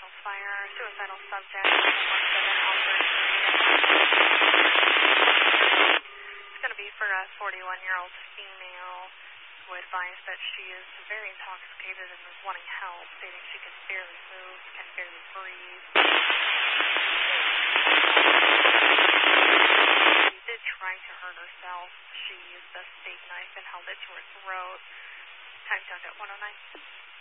National Fire, suicidal subject, 17 Alfred. It's going to be for a 41-year-old female who advised that she is very intoxicated and is wanting help, stating she can barely move, can barely breathe. She did try to hurt herself. She used a steak knife and held it to her throat. Time check at 109.